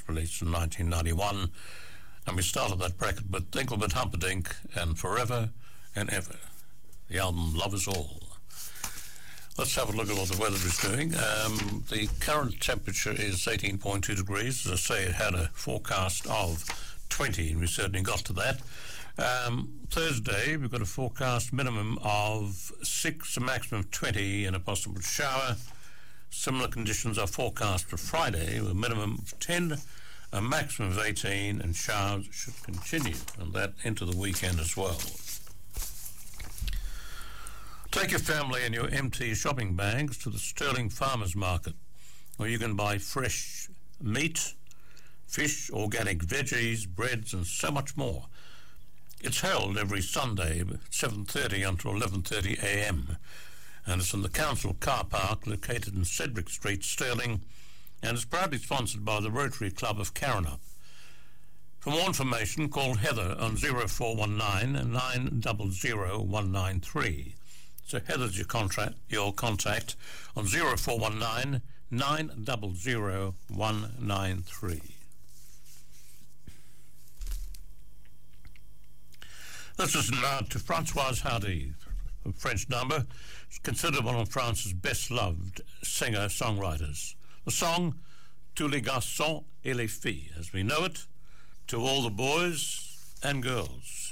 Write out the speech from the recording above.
released in 1991. And we started that bracket with Dinkelbert Humperdinck and Forever and Ever, the album Love Is All. Let's have a look at what the weather is doing. The current temperature is 18.2 degrees. As I say, it had a forecast of 20, and we certainly got to that. Thursday, we've got a forecast minimum of 6, a maximum of 20, and a possible shower. Similar conditions are forecast for Friday, with a minimum of 10, a maximum of 18, and showers should continue, and that into the weekend as well. Take your family and your empty shopping bags to the Stirling Farmers Market, where you can buy fresh meat, fish, organic veggies, breads, and so much more. It's held every Sunday at 7:30 until 11:30 a.m. and it's in the council car park located in Cedric Street, Stirling, and is proudly sponsored by the Rotary Club of Karrinyup. For more information, call Heather on 0419 900 193. So Heather's your contact on 0419 900 193. Let's listen now to Françoise Hardy, a French number. She's considered one of France's best-loved singer-songwriters. The song, Tous les garçons et les filles, as we know it, to all the boys and girls.